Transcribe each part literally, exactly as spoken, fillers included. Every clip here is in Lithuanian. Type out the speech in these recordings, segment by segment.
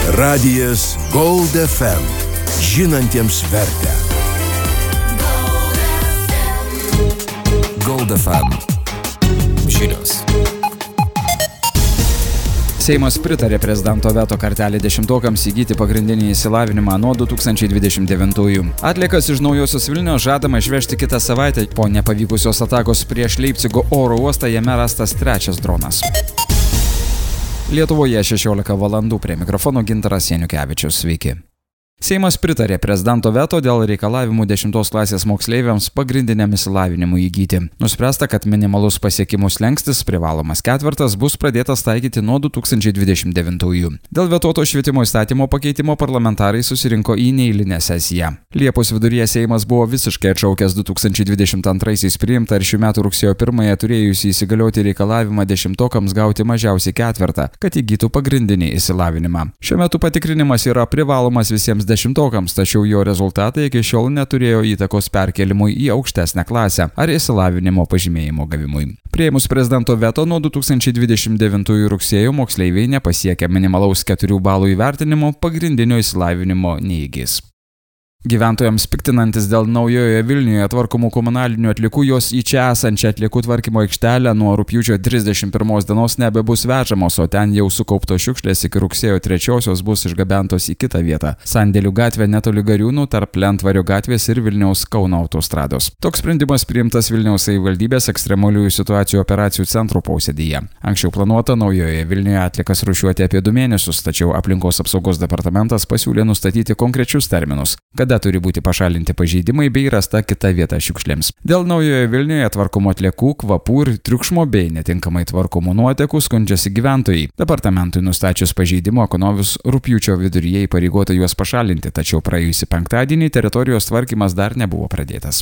Radijas Gold F M. Žinantiems vertę. Gold F M. Žinios. Seimas pritarė prezidento veto kartelį dešimtokams įgyti pagrindinį išsilavinimą nuo du tūkstančiai dvidešimt devintųjų. Atliekas iš Naujosios Vilnios žadama išvežti kitą savaitę. Po nepavykusios atakos prieš Leipcigo oro uostą jame rastas trečias dronas. Lietuvoje šešiolika valandų, prie mikrofono Gintaras Janukevičius. Sveiki. Seimas pritarė prezidento veto dėl reikalavimų dešimtos klasės moksleiviams pagrindiniam išsilavinimui įgyti. Nuspręsta, kad minimalus pasiekimų slenkstis privalomas ketvirtas bus pradėtas taikyti nuo du tūkstančiai dvidešimt devintųjų. Dėl vetoto švietimo įstatymo pakeitimo parlamentarai susirinko į neeilinę sesiją. Liepos viduryje Seimas buvo visiškai atšaukęs du tūkstančiai dvidešimt antraisiais priimtą ir šių metų rugsėjo pirmąją turėjusį įsigalioti reikalavimą dešimtokams gauti mažiausiai ketvirtą, kad įgytų pagrindinį išsilavinimą. Šiuo metu patikrinimas yra privalomas visiems dešimtokams, tačiau jo rezultatai iki šiol neturėjo įtakos perkelimui į aukštesnę klasę ar išsilavinimo pažymėjimo gavimui. Priėmus prezidento veto nuo du tūkstančiai dvidešimt devintųjų rugsėjo moksleiviai nepasiekę minimalaus keturių balų įvertinimo pagrindinio išsilavinimo neįgis. Gyventojams piktinantis dėl Naujojoje Vilniuje tvarkomų komunalinių atliekų, jos į čia esančią atliekų tvarkymo aikštelę nuo rugpjūčio trisdešimt pirmos dienos nebebus vežamos, o ten jau sukauptos šiukšlės iki rugsėjo trečiosios bus išgabentos į kitą vietą – Sandėlių gatvė netoli Gariūnų tarp Lentvario gatvės ir Vilniaus Kauno autostrados. Toks sprendimas priimtas Vilniaus savivaldybės ekstremaliųjų situacijų operacijų centro posėdyje. Anksčiau planuota Naujojoje Vilniuje atliekas rūšiuoti apie du mėnesius, tačiau aplinkos apsaugos departamentas pasiūlė nustatyti konkrečius terminus, kada turi būti pašalinti pažeidimai bei rasta kita vieta šiukšlėms. Dėl Naujojoje Vilniuje tvarkomų atliekų, kvapų ir triukšmo bei netinkamai tvarkomų nuotekų skundžiasi gyventojai. Departamentui nustačius pažeidimo ekonomis rugpjūčio viduryje įpareigota juos pašalinti, tačiau praėjusį penktadienį teritorijos tvarkymas dar nebuvo pradėtas.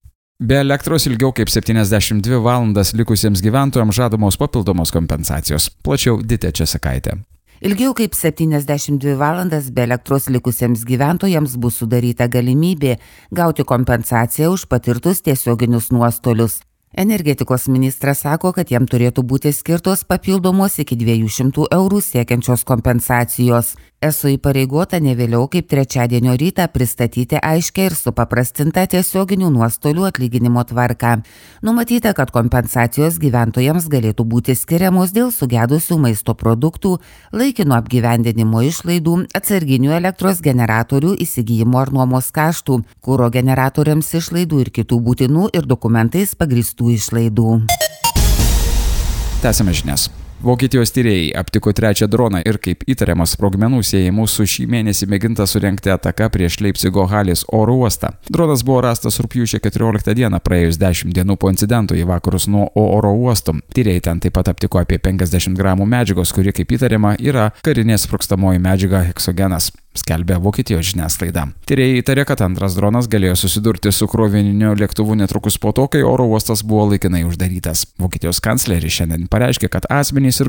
Be elektros ilgiau kaip septyniasdešimt dvi valandas likusiems gyventojams žadamos papildomos kompensacijos. Plačiau Ditė Česakaitė. Ilgiau kaip septyniasdešimt dvi valandas be elektros likusiems gyventojams bus sudaryta galimybė gauti kompensaciją už patirtus tiesioginius nuostolius. Energetikos ministras sako, kad jam turėtų būti skirtos papildomos iki dviejų šimtų eurų siekiančios kompensacijos. Esu įpareigota ne vėliau kaip trečiadienio rytą pristatyti aiškę ir supaprastintą tiesioginių nuostolių atlyginimo tvarką. Numatyta, kad kompensacijos gyventojams galėtų būti skiriamos dėl sugedusių maisto produktų, laikino apgyvendinimo išlaidų, atsarginių elektros generatorių įsigijimo ar nuomos kaštų, kuro generatoriams išlaidų ir kitų būtinų ir dokumentais pagrįstų išlaidų. Tęsiame žinias. Vokietijos tyrėjai aptiko trečią droną ir kaip įtariamas sprogmenų siejamų su šį mėnesį mėginta surengti ataką prieš Leipcigo Halės oro uostą. Dronas buvo rastas rugpjūčio keturioliktą dieną, praėjus dešimt dienų po incidento į vakarus nuo oro uosto. Tyrėjai ten taip pat aptiko apie penkiasdešimt gramų medžiagos, kuri kaip įtariama yra karinė sprogstamoji medžiaga heksogenas, skelbia Vokietijos žiniasklaida. Tyrėjai įtarė, kad antras dronas galėjo susidurti su krovininiu lėktuvu netrukus po to, kai oro uostas buvo laikinai uždarytas. Vokietijos kancleris šiandien pareiškė, kad asmenys ir